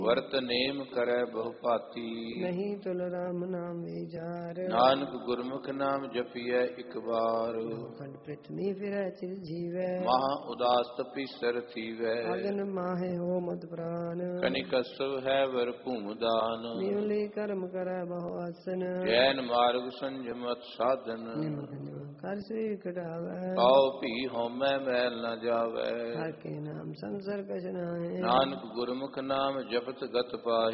ਵਰਤ ਨੇਮ ਕਰੈ ਬਹੁ ਭਾਤੀ। ਨਹੀਂ ਤੁਲ ਰਾਮ ਨਾਮ ਵਿਚਾਰ। ਨਾਨਕ ਗੁਰਮੁਖ ਨਾਮ ਜਪੀਐ ਇੱਕ ਵਾਰ। ਖੰਡ ਪ੍ਰਿਥਵੀ ਫਿਰੈ ਚਿਰ ਜੀਵੈ। ਮਹਾ ਉਦਾਸ ਤਪੀਸਰ ਥੀਵੈ। ਅਗਨ ਮਾਹੇ ਹੋ ਮਤ ਪ੍ਰਾਨ। ਕਨਿਕਸਵ ਹੈ ਵਰ ਭੂਮ ਦਾਨ। ਨਿਵਲੀ ਕਰਮ ਕਰੈ ਬਹੁ ਆਸਨ। ਜੈਨ ਮਾਰਗ ਸੰਜਮਤ ਸਾਧਨ। ਕਰ ਸ੍ਰੀ ਕਟਾਵੈ। ਪਾਉ ਭੀ ਹਉਮੈ ਮੈਲ ਨ ਜਾਵੈ। ਹਰ ਕੇ ਨਾਮ ਸੰਸਰ ਕਛ ਨਾਹਿ। ਨਾਨਕ ਗੁਰਮੁਖ ਨਾਮ ਜਪਤ ਗਤ ਪਾਹਿ।